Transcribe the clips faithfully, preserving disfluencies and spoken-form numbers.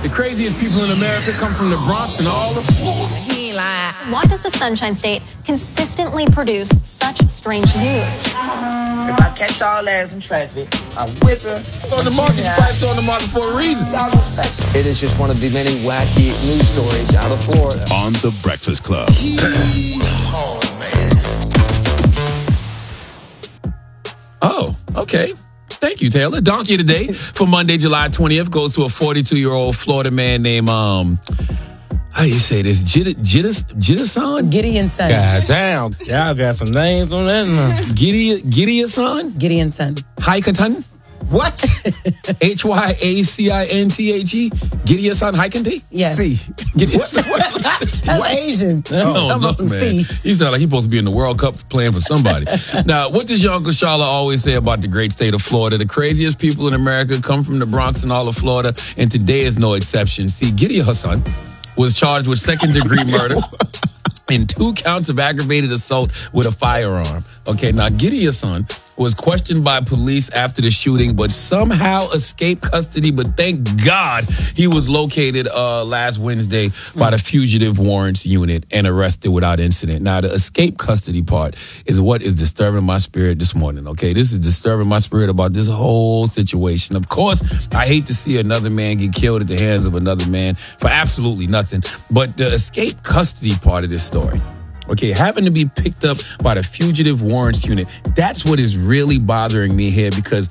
The craziest people in America come from the Bronx and all the Florida. He ain't lying. Why does the Sunshine State consistently produce such strange news? If I catch y'all ass in traffic, I'm whipping. On the market, price on the market for a reason. Y'all gonna say. It is just one of the many wacky news stories out of Florida. On The Breakfast Club. Oh, man. Oh, okay. Thank you, Taylor. Donkey today for Monday, July twentieth goes to a forty-two-year-old Florida man named, um, how you say this? Gideon? Gideon son. God damn. Y'all got some names on that. Gideon, Gideon son? Gideon son. Hikenton? What? H Y A C I N T H E? Gideon son Hikenty? Yes. C. Gideon son. That's Asian. Oh, Talking no, about some man. C. He sounds like he's supposed to be in the World Cup playing for somebody. Now, what does your Uncle Shala always say about the great state of Florida? The craziest people in America come from the Bronx and all of Florida, and today is no exception. See, Gideon Hassan was charged with second-degree murder and two counts of aggravated assault with a firearm. Okay, now Gideon Hassan was questioned by police after the shooting, but somehow escaped custody. But thank God he was located uh, last Wednesday by the Fugitive Warrants Unit and arrested without incident. Now, the escape custody part is what is disturbing my spirit this morning, okay? This is disturbing my spirit about this whole situation. Of course, I hate to see another man get killed at the hands of another man for absolutely nothing. But the escape custody part of this story, okay, having to be picked up by the Fugitive Warrants Unit, that's what is really bothering me here because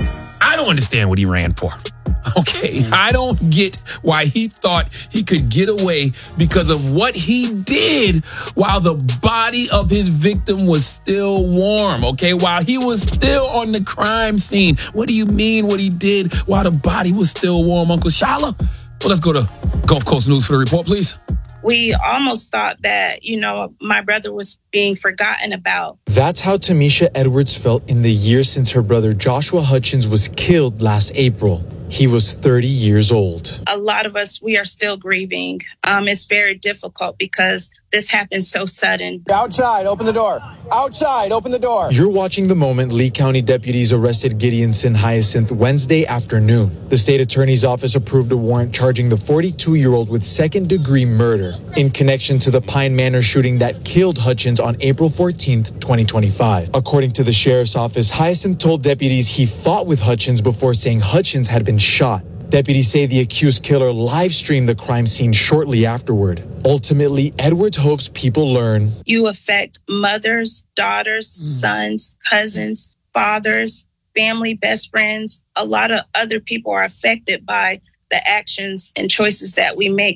I don't understand what he ran for. Okay, I don't get why he thought he could get away because of what he did while the body of his victim was still warm, okay, while he was still on the crime scene. What do you mean what he did while the body was still warm, Uncle Shala? Well, let's go to Gulf Coast News for the report, please. We almost thought that, you know, my brother was being forgotten about. That's how Tamisha Edwards felt in the years since her brother Joshua Hutchins was killed last April. He was thirty years old. A lot of us, we are still grieving. Um, it's very difficult because this happened so sudden. Outside, open the door. Outside, open the door. You're watching the moment Lee County deputies arrested Gideonson Hyacinth Wednesday afternoon. The state attorney's office approved a warrant charging the forty-two-year-old with second-degree murder in connection to the Pine Manor shooting that killed Hutchins on April fourteenth, twenty twenty-five. According to the sheriff's office, Hyacinth told deputies he fought with Hutchins before saying Hutchins had been shot. Deputies say the accused killer live-streamed the crime scene shortly afterward. Ultimately, Edwards hopes people learn. You affect mothers, daughters, mm. sons, cousins, fathers, family, best friends. A lot of other people are affected by the actions and choices that we make.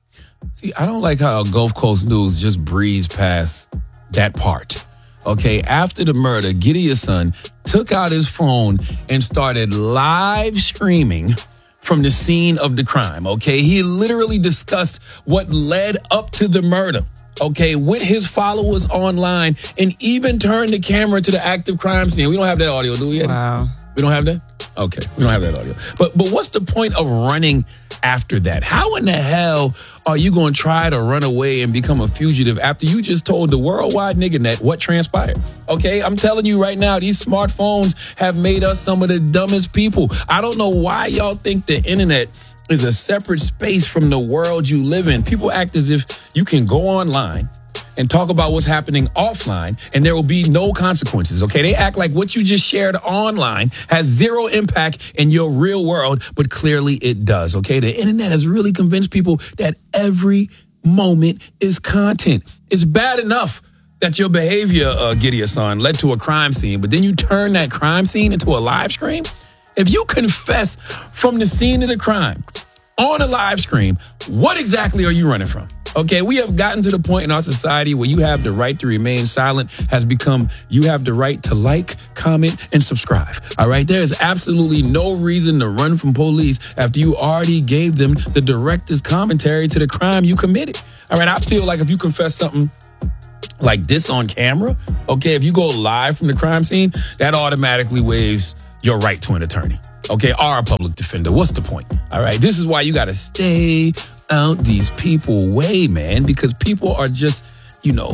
See, I don't like how Gulf Coast News just breezed past that part. Okay, after the murder, Gideon took out his phone and started live streaming from the scene of the crime, okay? He literally discussed what led up to the murder, okay, with his followers online and even turned the camera to the active crime scene. We don't have that audio, do we? Yet? Wow. We don't have that? Okay, we don't have that audio. But but what's the point of running after that? How in the hell are you going to try to run away and become a fugitive after you just told the worldwide nigga net what transpired? Okay, I'm telling you right now, these smartphones have made us some of the dumbest people. I don't know why y'all think the internet is a separate space from the world you live in. People act as if you can go online and talk about what's happening offline and there will be no consequences, okay? They act like what you just shared online has zero impact in your real world, but clearly it does, okay? The internet has really convinced people that every moment is content. It's bad enough that your behavior, uh, Gideon, led to a crime scene, but then you turn that crime scene into a live stream? If you confess from the scene of the crime on a live stream, what exactly are you running from? Okay, we have gotten to the point in our society where you have the right to remain silent has become you have the right to like, comment, and subscribe. All right, there is absolutely no reason to run from police after you already gave them the director's commentary to the crime you committed. All right, I feel like if you confess something like this on camera, okay, if you go live from the crime scene, that automatically waives your right to an attorney. Okay, or a public defender. What's the point? All right, this is why you got to stay out these people way, man, because people are just, you know,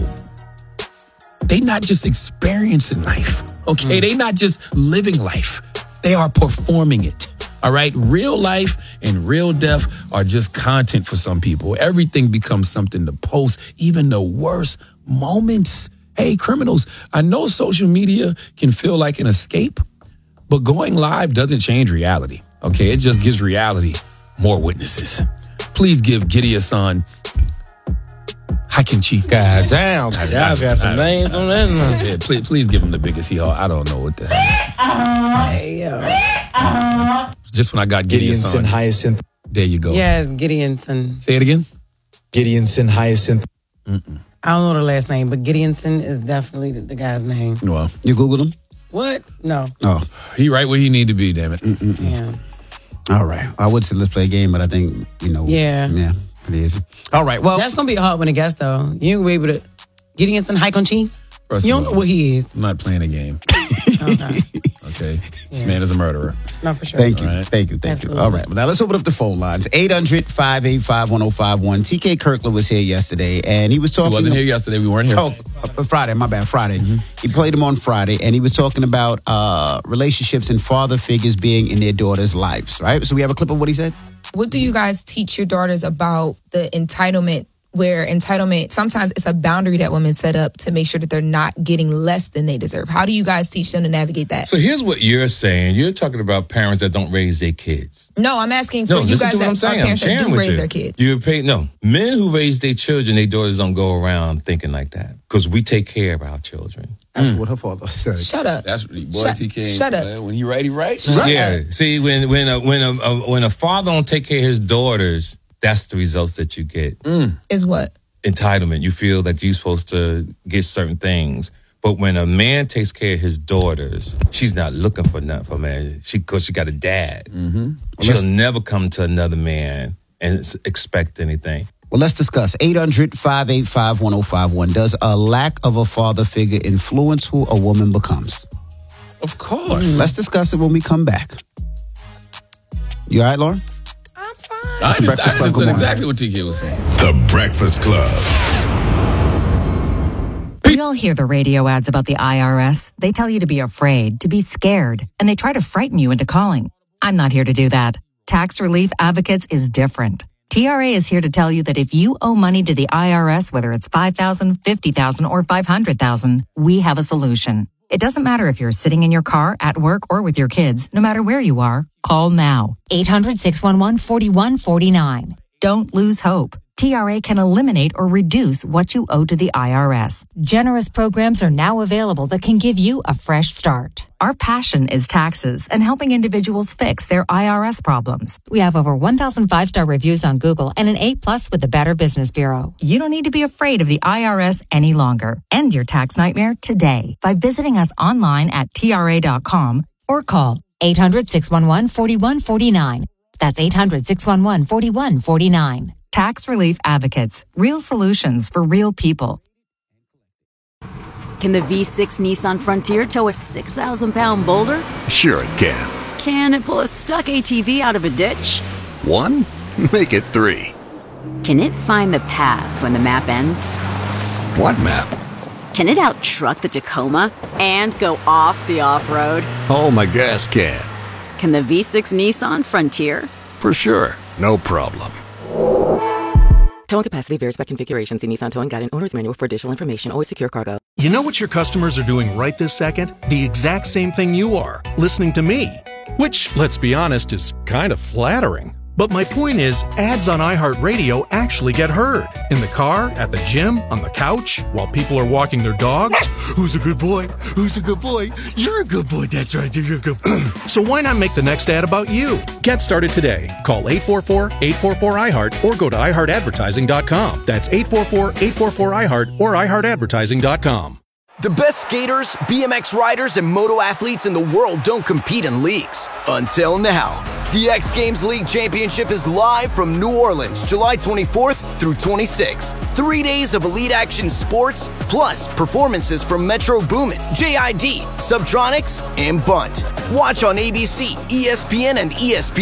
they not just experiencing life, okay? Mm. They not just living life. They are performing it. All right? Real life and real death are just content for some people. Everything becomes something to post, even the worst moments. Hey, criminals, I know social media can feel like an escape, but going live doesn't change reality. Okay? It just gives reality more witnesses. Please give Gideon son Haikinchi. God damn. Y'all got some names on that one. Yeah, please, please give him the biggest hee haw. I don't know what the hell. Hey, yo. Just when I got Gideon Gideonson son. Hyacinth. There you go. Yes, Gideonson. Say it again. Gideonson Hyacinth. Mm-mm. I don't know the last name, but Gideonson is definitely the, the guy's name. Well, You Googled him? What? No. Oh, he right where he need to be, damn it. Yeah. all right. I would say let's play a game, but I think, you know. Yeah. Yeah, pretty easy. All right, well. That's going to be a hard one to guess, though. You ain't gonna be able to. Gideonson Haikonchi? First You of don't all, know what he is. I'm not playing a game. Okay. Okay? This man is a murderer. No, for sure. Thank you. All right. Thank you. Thank Absolutely. you. All right. Well, now let's open up the phone lines. eight hundred, five eight five, one oh five one. T K Kirkland was here yesterday, and he was talking. He wasn't here yesterday. We weren't here. Oh, uh, Friday. My bad. Friday. He played him on Friday, and he was talking about uh, relationships and father figures being in their daughters' lives, right? So we have a clip of what he said. What do you guys teach your daughters about the entitlement, where entitlement, sometimes it's a boundary that women set up to make sure that they're not getting less than they deserve? How do you guys teach them to navigate that? So here's what you're saying. You're talking about parents that don't raise their kids. No, I'm asking for No, you listen guys to what that I'm are saying. I'm parents that sharing do with raise you. their kids. You pay no men who raise their children. Their daughters don't go around thinking like that because we take care of our children. That's what her father said. Shut up. That's what he, boy, Shut- T K. shut up. uh, When he right, he right. Shut yeah. up. See, when when a, when a, a when a father don't take care of his daughters, that's the results that you get. Is what? Entitlement. You feel like you're supposed to get certain things. But when a man takes care of his daughters, she's not looking for nothing for a man. She, because she got a dad. Mm-hmm. She'll never come to another man and s- expect anything. Well, let's discuss. eight hundred, five eight five, one oh five one. Does a lack of a father figure influence who a woman becomes? Of course. Let's discuss it when we come back. You all right, Laura? I'm fine. I It's the understand, Breakfast I Club. Good understood morning. exactly what T K was saying. The Breakfast Club. We all hear the radio ads about the I R S. They tell you to be afraid, to be scared, and they try to frighten you into calling. I'm not here to do that. Tax Relief Advocates is different. T R A is here to tell you that if you owe money to the I R S, whether it's five thousand dollars, fifty thousand dollars, or five hundred thousand dollars, we have a solution. It doesn't matter if you're sitting in your car, at work, or with your kids. No matter where you are, call now. eight hundred, six one one, four one four nine. Don't lose hope. T R A can eliminate or reduce what you owe to the I R S. Generous programs are now available that can give you a fresh start. Our passion is taxes and helping individuals fix their I R S problems. We have over one thousand five-star reviews on Google and an A plus with the Better Business Bureau. You don't need to be afraid of the I R S any longer. End your tax nightmare today by visiting us online at T R A dot com or call eight hundred, six one one, four one four nine. That's eight hundred, six one one, four one four nine. Tax Relief Advocates. Real solutions for real people. Can the V six Nissan Frontier tow a six thousand pound boulder? Sure it can. Can it pull a stuck A T V out of a ditch? One? Make it three. Can it find the path when the map ends? What map? Can it out-truck the Tacoma and go off the off-road? Oh, my gas can. Can the V six Nissan Frontier? For sure. No problem. Towing capacity varies by configuration. See Nissan Towing Guide and Owner's Manual for additional information. Always secure cargo. You know what your customers are doing right this second? The exact same thing you are, listening to me. Which, let's be honest, is kind of flattering. But my point is, ads on iHeartRadio actually get heard. In the car, at the gym, on the couch, while people are walking their dogs. Who's a good boy? Who's a good boy? You're a good boy. That's right. You're a good boy. So why not make the next ad about you? Get started today. Call eight four four, eight four four, I heart or go to i heart advertising dot com. That's eight four four, eight four four, I heart or i heart advertising dot com. The best skaters, B M X riders, and moto athletes in the world don't compete in leagues. Until now. The X Games League Championship is live from New Orleans, July twenty-fourth through twenty-sixth. Three days of elite action sports, plus performances from Metro Boomin, J I D, Subtronics, and Bunt. Watch on A B C, E S P N, and E S P N.